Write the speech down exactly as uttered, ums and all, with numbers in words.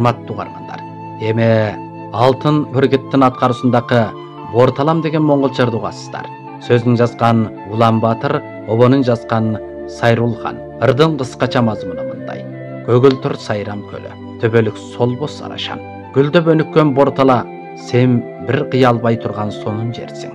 урматтуу угармандар. Эми Алтын Бүргиттин аткаруусундагы Борталам деген моңгол жырды угасыздар. Сөзүн жазган Улан Батыр, обонун жазган Сайрул хан. Ырдын кыскача мазмуну мындай: көгүлтүр сайрам көлү, төбөлүк солбос арашан. Гүлдөп өнүккөн Бортала, сен бир кыя албай турган сонун жерсиң.